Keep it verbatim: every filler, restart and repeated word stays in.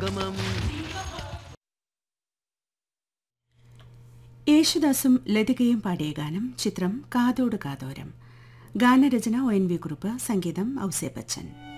സംഗമം. യേശുദാസും ലതികയും പാടിയ ഗാനം. ചിത്രം കാതോട് കാതോരം. ഗാനരചന ഒ എൻ വി കുറുപ്പ്. സംഗീതം ഔസേ ബച്ചൻ.